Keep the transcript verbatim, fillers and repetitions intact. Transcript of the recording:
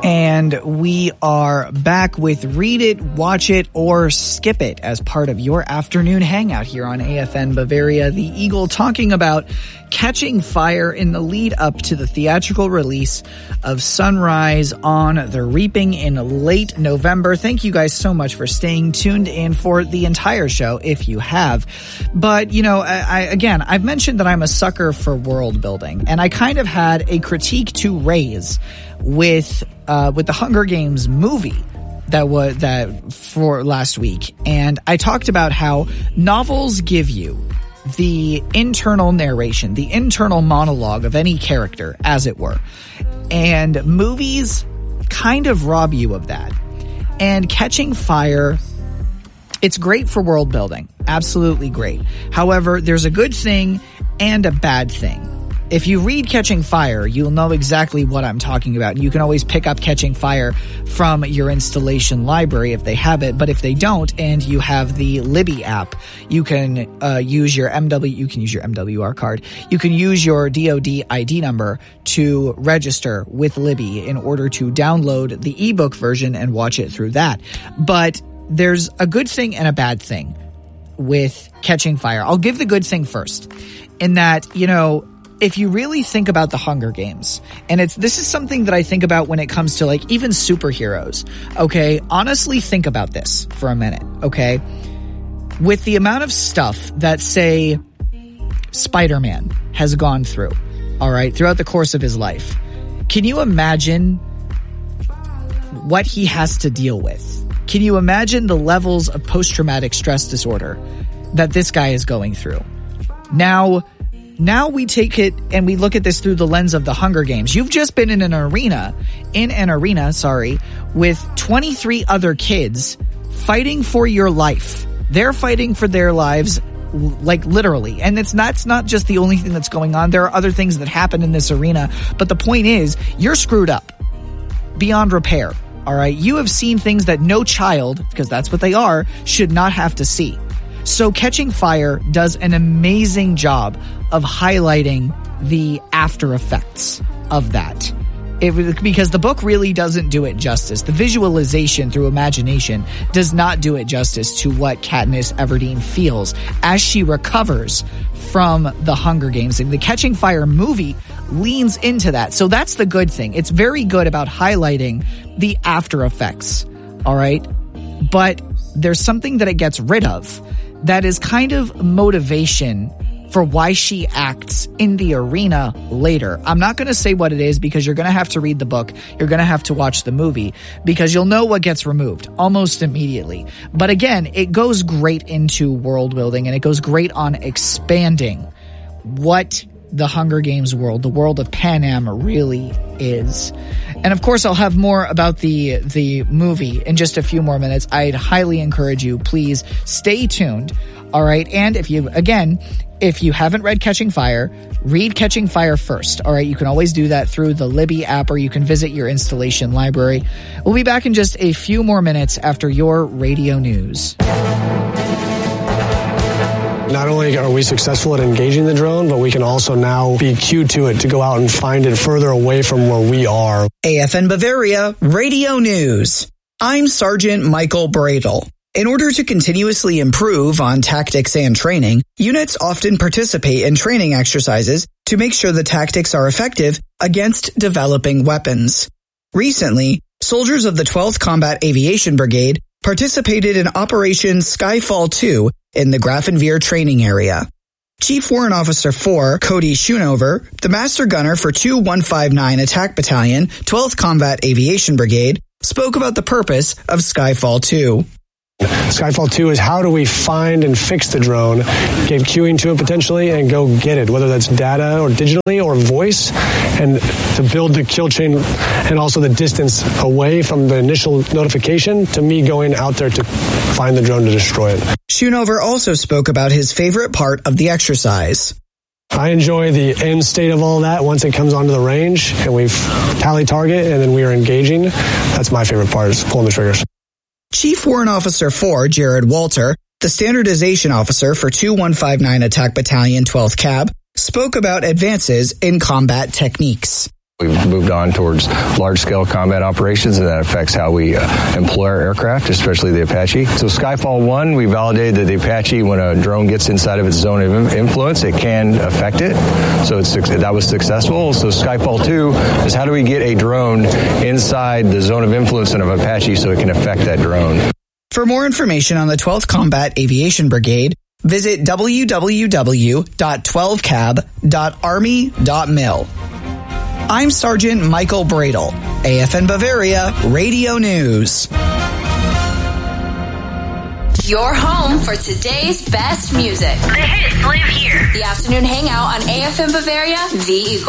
And we are back with Read It, Watch It, or Skip It as part of your afternoon hangout here on A F N Bavaria. The Eagle talking about Catching Fire in the lead up to the theatrical release of Sunrise on the Reaping in late November. Thank you guys so much for staying tuned in for the entire show, if you have. But, you know, I, I again, I've mentioned that I'm a sucker for world building, and I kind of had a critique to raise with uh with the Hunger Games movie that was that for last week. And I talked about how novels give you the internal narration, the internal monologue of any character, as it were. And movies kind of rob you of that. And Catching Fire, it's great for world building. Absolutely great. However, there's a good thing and a bad thing. If you read Catching Fire, you'll know exactly what I'm talking about. You can always pick up Catching Fire from your installation library if they have it. But if they don't, and you have the Libby app, you can uh, use your M W. You can use your M W R card. You can use your D O D I D number to register with Libby in order to download the ebook version and watch it through that. But there's a good thing and a bad thing with Catching Fire. I'll give the good thing first, in that, you know, if you really think about the Hunger Games, and it's this is something that I think about when it comes to, like, even superheroes, okay? Honestly, think about this for a minute, okay? With the amount of stuff that, say, Spider-Man has gone through, all right, throughout the course of his life, can you imagine what he has to deal with? Can you imagine the levels of post-traumatic stress disorder that this guy is going through? Now... Now we take it and we look at this through the lens of the Hunger Games. You've just been in an arena, in an arena, sorry, with twenty-three other kids fighting for your life. They're fighting for their lives, like, literally. And it's not, it's not just the only thing that's going on. There are other things that happen in this arena. But the point is, you're screwed up beyond repair. All right. You have seen things that no child, because that's what they are, should not have to see. So Catching Fire does an amazing job of highlighting the after effects of that. It, because the book really doesn't do it justice. The visualization through imagination does not do it justice to what Katniss Everdeen feels as she recovers from the Hunger Games. And the Catching Fire movie leans into that. So that's the good thing. It's very good about highlighting the after effects. All right. But there's something that it gets rid of that is kind of motivation for why she acts in the arena later. I'm not going to say what it is, because you're going to have to read the book. You're going to have to watch the movie, because you'll know what gets removed almost immediately. But again, it goes great into world building, and it goes great on expanding what the Hunger Games world, the world of Panem, really is. And of course, I'll have more about the the movie in just a few more minutes. I'd highly encourage you, please stay tuned. All right. And if you, again, if you haven't read Catching Fire, read Catching Fire first. All right. You can always do that through the Libby app, or you can visit your installation library. We'll be back in just a few more minutes after your radio news. Not only are we successful at engaging the drone, but we can also now be cued to it to go out and find it further away from where we are. A F N Bavaria Radio News. I'm Sergeant Michael Bradle. In order to continuously improve on tactics and training, units often participate in training exercises to make sure the tactics are effective against developing weapons. Recently, soldiers of the twelfth Combat Aviation Brigade participated in Operation Skyfall two in the Grafenwehr training area. Chief Warrant Officer four, Cody Schoonover, the Master Gunner for two one five nine Attack Battalion, twelfth Combat Aviation Brigade, spoke about the purpose of Skyfall two. Skyfall two is how do we find and fix the drone, get queuing to it potentially, and go get it, whether that's data or digitally or voice, and to build the kill chain and also the distance away from the initial notification to me going out there to find the drone to destroy it. Schoonover also spoke about his favorite part of the exercise. I enjoy the end state of all that once it comes onto the range and we've tally target and then we are engaging. That's my favorite part, is pulling the triggers. Chief Warrant Officer four, Jared Walter, the Standardization Officer for two one five nine Attack Battalion, twelfth Cab, spoke about advances in combat techniques. We've moved on towards large-scale combat operations, and that affects how we uh, employ our aircraft, especially the Apache. So Skyfall one, we validated that the Apache, when a drone gets inside of its zone of influence, it can affect it. So it's, that was successful. So Skyfall two is how do we get a drone inside the zone of influence of an Apache so it can affect that drone. For more information on the twelfth Combat Aviation Brigade, visit w w w dot twelve cab dot army dot mil. I'm Sergeant Michael Bradle, A F N Bavaria Radio News. Your home for today's best music. The hits live here. The Afternoon Hangout on A F N Bavaria, The Eagle.